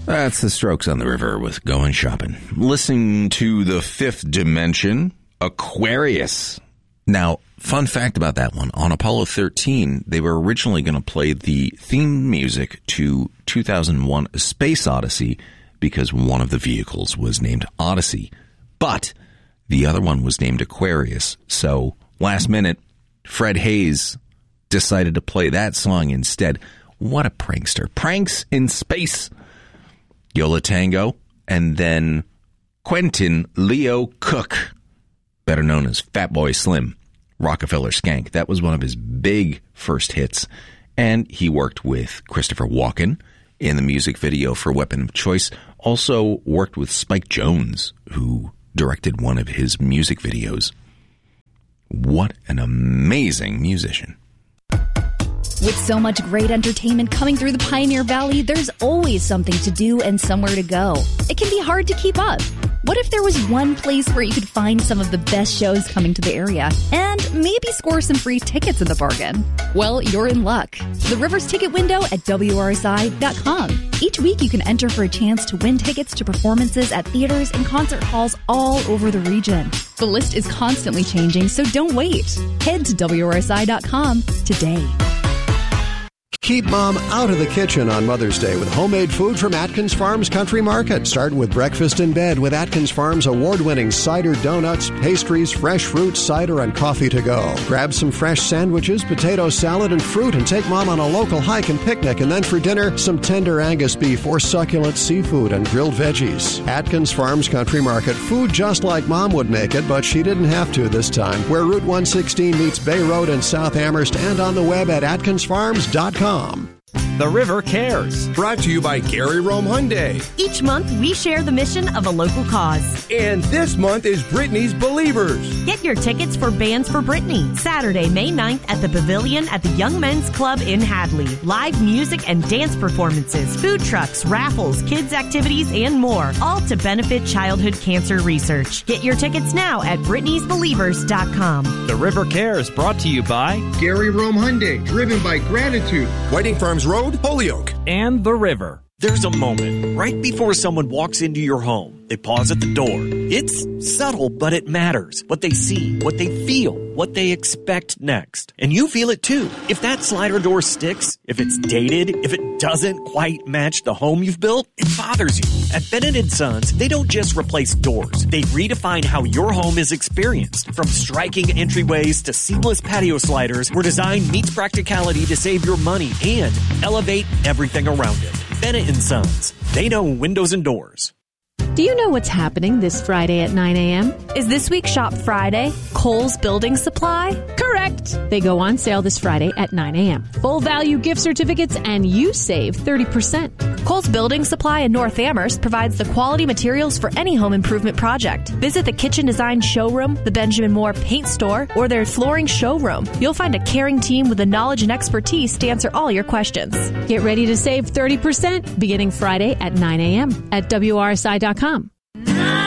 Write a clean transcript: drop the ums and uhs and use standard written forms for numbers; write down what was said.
That's the Strokes on the River with Going Shopping. Listening to The Fifth Dimension, Aquarius. Now, fun fact about that one. On Apollo 13, they were originally going to play the theme music to 2001 A Space Odyssey because one of the vehicles was named Odyssey. But the other one was named Aquarius. So, last minute, Fred Hayes decided to play that song instead. What a prankster. Pranks in space. Yo La Tengo, and then Quentin Leo Cook, better known as Fatboy Slim, Rockefeller Skank. That was one of his big first hits, and he worked with Christopher Walken in the music video for Weapon of Choice. Also worked with Spike Jonze, who directed one of his music videos. What an amazing musician. With so much great entertainment coming through the Pioneer Valley, there's always something to do and somewhere to go. It can be hard to keep up. What if there was one place where you could find some of the best shows coming to the area and maybe score some free tickets in the bargain? Well, you're in luck. The Rivers Ticket Window at WRSI.com. Each week you can enter for a chance to win tickets to performances at theaters and concert halls all over the region. The list is constantly changing, so don't wait. Head to WRSI.com today. Keep Mom out of the kitchen on Mother's Day with homemade food from Atkins Farms Country Market. Start with breakfast in bed with Atkins Farms award-winning cider, donuts, pastries, fresh fruit, cider, and coffee to go. Grab some fresh sandwiches, potato salad, and fruit and take Mom on a local hike and picnic. And then for dinner, some tender Angus beef or succulent seafood and grilled veggies. Atkins Farms Country Market. Food just like Mom would make it, but she didn't have to this time. Where Route 116 meets Bay Road in South Amherst and on the web at atkinsfarms.com. The River Cares. Brought to you by Gary Rome Hyundai. Each month, we share the mission of a local cause. And this month is Britney's Believers. Get your tickets for Bands for Britney, Saturday, May 9th at the Pavilion at the Young Men's Club in Hadley. Live music and dance performances, food trucks, raffles, kids' activities, and more, all to benefit childhood cancer research. Get your tickets now at Britney'sBelievers.com. The River Cares, brought to you by Gary Rome Hyundai, driven by gratitude. Whiting Farms Road, Holyoke. and The River. There's a moment right before someone walks into your home. They pause at the door. It's subtle, but it matters. What they see, what they feel, what they expect next. And you feel it too. If that slider door sticks, if it's dated, if it doesn't quite match the home you've built, it bothers you. At Bennett & Sons, they don't just replace doors. They redefine how your home is experienced. From striking entryways to seamless patio sliders, where design meets practicality to save your money and elevate everything around it. Bennett & Sons. They know windows and doors. Do you know what's happening this Friday at 9 a.m.? Is this week Shop Friday? Kohl's Building Supply? Correct! They go on sale this Friday at 9 a.m. Full value gift certificates and you save 30%. Kohl's Building Supply in North Amherst provides the quality materials for any home improvement project. Visit the Kitchen Design Showroom, the Benjamin Moore Paint Store, or their flooring showroom. You'll find a caring team with the knowledge and expertise to answer all your questions. Get ready to save 30% beginning Friday at 9 a.m. at WRSI.com.